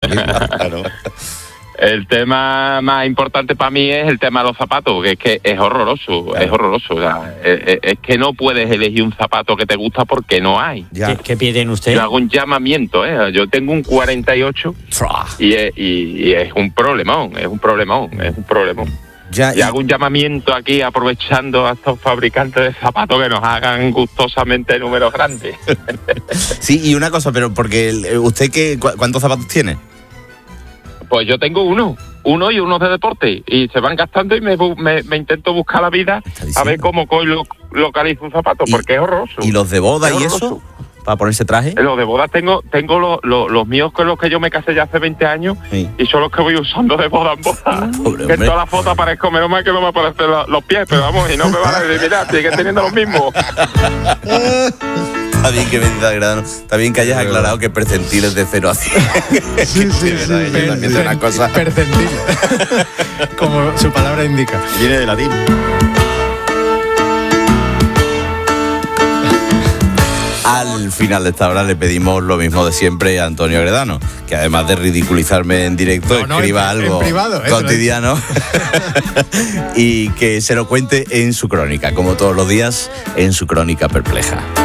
Claro. El tema más importante para mí es el tema de los zapatos, que es horroroso, Claro. es horroroso. O sea, es que no puedes elegir un zapato que te gusta porque no hay. Ya. ¿Qué pie tiene usted? Yo hago un llamamiento, yo tengo un 48 y es un problemón, es un problemón. Ya, Y hago un llamamiento aquí aprovechando a estos fabricantes de zapatos que nos hagan gustosamente números grandes. sí, y una cosa, pero porque usted ¿cuántos zapatos tiene? Pues yo tengo uno y uno de deporte y se van gastando y me intento buscar la vida a ver cómo localizo un zapato, porque es horroroso. ¿Y los de boda Es y horroroso. eso? ¿Para ponerse traje? Los de boda tengo los míos con los que yo me casé ya hace 20 años Sí. y son los que voy usando de boda en boda. Pobre Que en hombre. todas las fotos aparezco, menos mal que no me aparecen los pies, pero vamos, y no me van a decir, mira, sigue teniendo los mismos. Está bien que me digas, Gradano. Está bien que hayas aclarado que percentiles de 0 a 100. Sí, De verdad, yo también sé una cosa. Percentil. Como su palabra indica. Viene de latín. Al final de esta hora le pedimos lo mismo de siempre a Antonio Gredano, que además de ridiculizarme en directo, No, escriba en algo privado, eso cotidiano y que se lo cuente en su crónica, como todos los días, en su crónica perpleja.